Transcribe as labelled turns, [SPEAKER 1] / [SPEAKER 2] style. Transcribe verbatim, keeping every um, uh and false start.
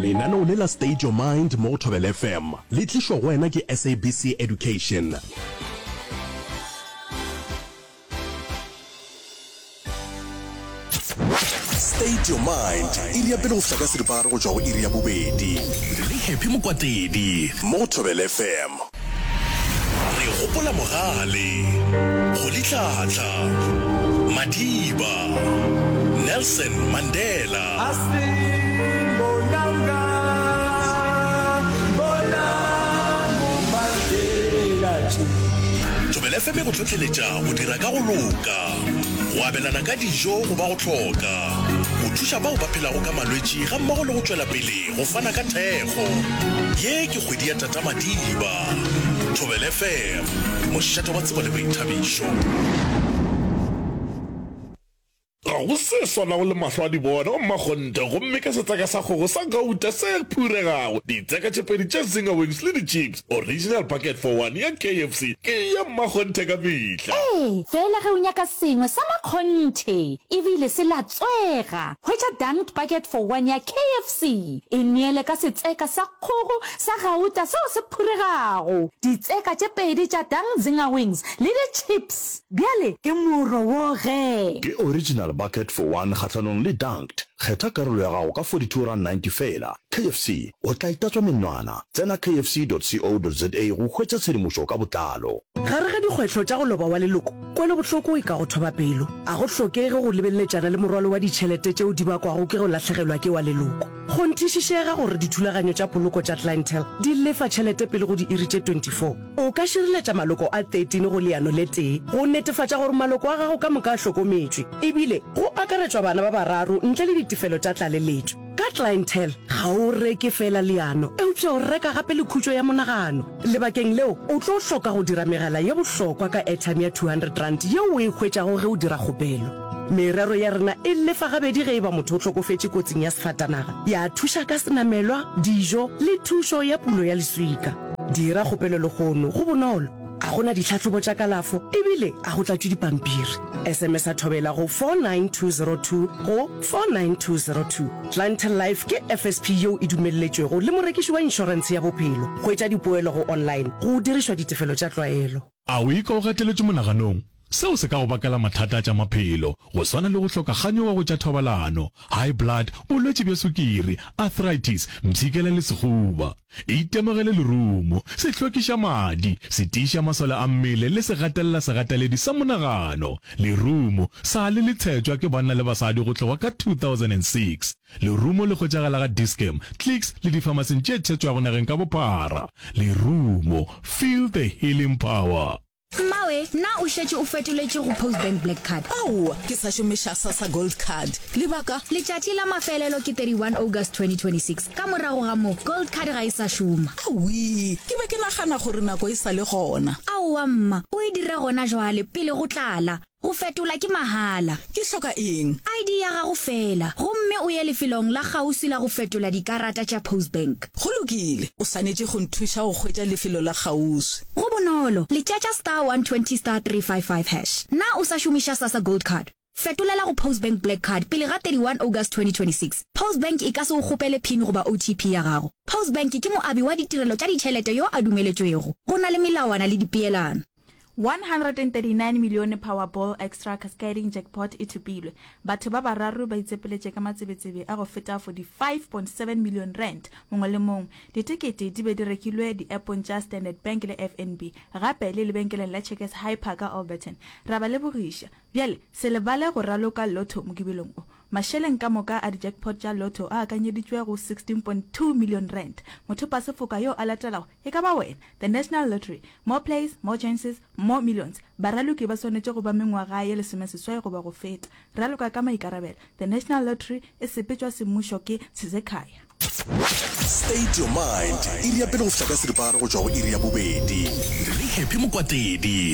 [SPEAKER 1] lenaneo le la State Your Mind mo Thobela F M le tliswa go wena ke S A B C Education. State Your Mind iri ya pele go hlaka seriparo go tswa go iri ya bobedi le Happy Mokwatedi mo Thobela F M. Re gopola mogale go litlatla Madiba Nelson Mandela Asimbonanga bona Mandela Thobela F M go tlhotlheletsa go dira ka go loka go abelana ka dijo go ba go tlhoka go thusa bao ba phelago ka malwetši ga mmogo le go tswela pele go fana ka thekgo ye ke kgwedi ya Tata Madiba. Thobela F M mošato wa tsebo le boithabišo.
[SPEAKER 2] Go se sona go le mahlwadi bona o mmakgonte gomme ka setsaka sa kgogo sa gauta se phuregago ditseka tše pedi tša Zinger Wings le di-chips original packet for one ya K F C ke ya mmakgonte ka mehla.
[SPEAKER 3] Ee, fela ge o nyaka sengwe sa makgonte ebile se la tswega hwetša dunked packet for one ya K F C e neele ka setseka sa kgogo sa gauta seo se phuregago ditseka tše pedi tša dunked Zinger Wings le di-chips bjale ke moro wo ge
[SPEAKER 4] ke original bucket for one kgatlanong le dunked kgetha karolo ya gago ka forty-two rand ninety fela. K F C o tla itatswa menwana tsena k f c dot co dot za go hwetša tshedimošo ka botlalo.
[SPEAKER 5] Gare ga dikgwetlho tša go loba wa leloko kwele bohloko e ka go thoba pelo a go hlokege go lebelletšana le morwalo wa ditšhelete tšeo di bakwago ke go latlhegelwa ke wa leloko go ntšišišega gore dithulaganyo tša poloko tša clientele di lefa tšhelete pele go di iri tše twenty-four o ka šireletša maloko a thirteen go leano le tee go netefatša gore maloko a gago ka moka a hlokometšwe ebile go akaretšwa bana ba bararo ntle le ditefelo tša tlaleletšo ka clientele ga o reke fela leano eupša o reka gape le khutšo ya monagano lebakeng leo o tlo hloka go dira megala ye bohlokwa ka airtime ya two hundred rand yeo o e hwetšago ge o dira kgopelo. Merero ya rena e lefa gabedi ge e ba motho o tlhokofetše kotsing ya sefatanaga ya thuša ka senamelwa dijo le thušo ya pulo ya leswika. Dira kgopelo le kgono go bonolo a gona ditlhatlhobo tša kalafo ebile a go tlatšwe dipampiri. S M S a thobela go four nine two zero two go four nine two zero two. Clientele Life ke F S P yeo e dumelletšwego le morekiši wa inšorense ya bophelo go etša dipoelo go online go dirišwa ditefelo tša tlwaelo.
[SPEAKER 6] A o ikaugeteletše monaganong seo se ka go bakela mathata tša maphelo go swana le go hloka kganyo wa go tša thobalano high blood bolwetši bja sukiri arthritis mtshikela le sekgoba itemogele lerumo se hlwekiša madi se tiiša masole a mmele le se gatelela segateledi sa monagano lerumo sa le letshetšwa ke banna le basadi go tloga ka two thousand six lerumo le kgotšagala ga Dischem Clicks le dipharmacing tše tšhetšwago nageng ka bophara lerumo feel the healing power.
[SPEAKER 7] Mawe, na o šetše o fetoletše go Postbank Black Card.
[SPEAKER 8] Au, ke sa šomiša SASSA Gold Card. Lebaka?
[SPEAKER 7] Letšatši la mafelelo ke thirty-one August twenty twenty-six. Ka morago ga mo, Gold Card ga e sa šoma.
[SPEAKER 8] Aui, ke be ke nagana gore nako e sa le gona.
[SPEAKER 7] Aowa mma, o e dire gona jwale pele go tlala. Go fetola ke mahala.
[SPEAKER 8] Ke hloka eng?
[SPEAKER 7] I D ya gago fela. Gomme o ye lefelong la gausi la go fetola dikarata tša Postbank.
[SPEAKER 8] Go lokile, o swanetše go nthuša go hwetša lefelo la gausi.
[SPEAKER 7] Go bonolo, letšatša star one twenty star three five five hash. Na o sa šomiša SASSA Gold Card. Fetolela go Postbank Black Card pele ga thirty-one August twenty twenty-six. Postbank e ka se go kgopele pin goba O T P ya gago. Postbank ke moabi wa ditirelo tša ditšhelete yo a dumeletšwego. Go na le melawana le dipeelano.
[SPEAKER 9] one hundred thirty-nine million Powerball extra cascading jackpot e thupilwe batho ba bararo ba itsepeletše ka matsebetsebe a go feta forty-five point seven million rand mongwe le mongwe ditekete di be di rekilwe di-appong tša Standard Bank le F N B gape le lebenkeleng la Checkers Hyper ka Alberton ra ba lebogiša bjale se lebale go raloka lotto mo kibelong o masheleng ka moka a di-jackpot tša lotto a akanyeditšwe go sixteen point two million rand motho pa sefoka yo a latelago e ka ba wena the National Lottery more plays more chances more millions baraloki ba swanetše go ba mengwaga ye lesomeseswai go ba go feta raloka ka maikarabelo the National Lottery e sepetšwa semmušo ke Tshisekaya.
[SPEAKER 1] State Your Mind iri ya pele go hlaka seriparo go tšwa go iri ya bobedi le Happy Mokwatedi